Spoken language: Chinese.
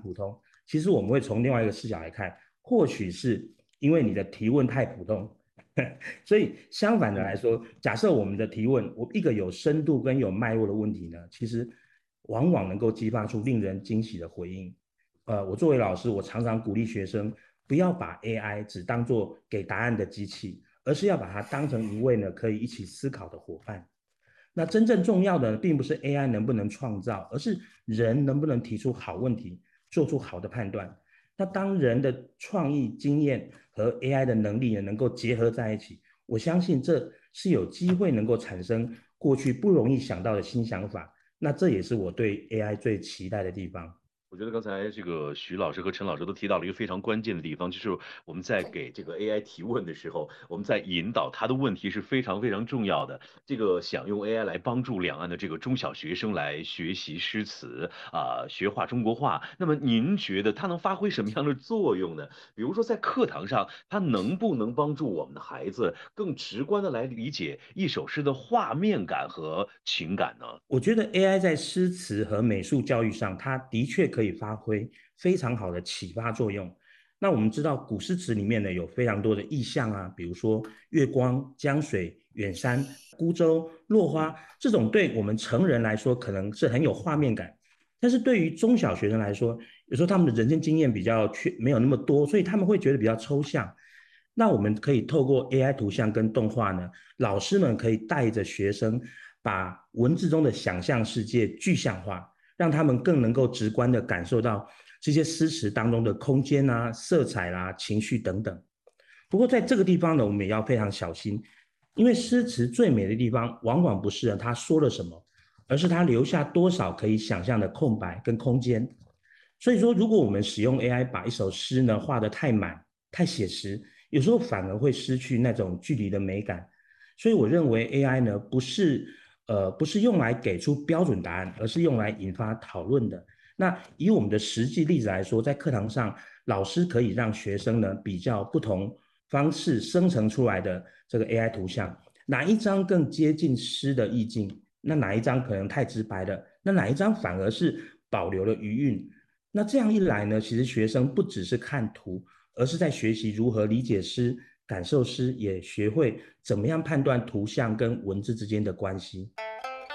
普通，其实我们会从另外一个视角来看，或许是因为你的提问太普通。所以相反的来说，假设我们的提问，我一个有深度跟有脉络的问题呢，其实往往能够激发出令人惊喜的回应。我作为老师，我常常鼓励学生不要把 AI 只当做给答案的机器，而是要把它当成一位呢可以一起思考的伙伴。那真正重要的并不是 AI 能不能创造，而是人能不能提出好问题，做出好的判断。那当人的创意经验和 AI 的能力能够结合在一起，我相信这是有机会能够产生过去不容易想到的新想法。那这也是我对 AI 最期待的地方。 我觉得刚才这个徐老师和陈老师都提到了一个非常关键的地方，就是我们在给这个 AI 提问的时候，我们在引导他的问题是非常非常重要的。这个想用 AI 来帮助两岸的这个中小学生来学习诗词学画中国画，那么您觉得它能发挥什么样的作用呢？比如说在课堂上，它能不能帮助我们的孩子更直观的来理解一首诗的画面感和情感呢？ 我觉得 AI 在诗词和美术教育上，它的确可以发挥非常好的启发作用。那我们知道古诗词里面呢有非常多的意象啊，比如说月光、江水、远山、孤舟、落花，这种对我们成人来说可能是很有画面感，但是对于中小学生来说，有时候他们的人生经验比较没有那么多，所以他们会觉得比较抽象。那我们可以透过 AI 图像跟动画呢，老师们可以带着学生把文字中的想象世界具象化，让他们更能够直观的感受到这些诗词当中的空间啊、色彩啦、情绪等等。不过在这个地方呢，我们也要非常小心，因为诗词最美的地方，往往不是他说了什么，而是他留下多少可以想象的空白跟空间。所以说，如果我们使用 AI 把一首诗呢画得太满、太写实，有时候反而会失去那种距离的美感。所以我认为 AI 呢不是用来给出标准答案，而是用来引发讨论的。那以我们的实际例子来说，在课堂上，老师可以让学生呢比较不同方式生成出来的这个 AI 图像，哪一张更接近诗的意境？那哪一张可能太直白了？那哪一张反而是保留了余韵？那这样一来呢，其实学生不只是看图，而是在学习如何理解诗、感受诗，也学会怎么样判断图像跟文字之间的关系。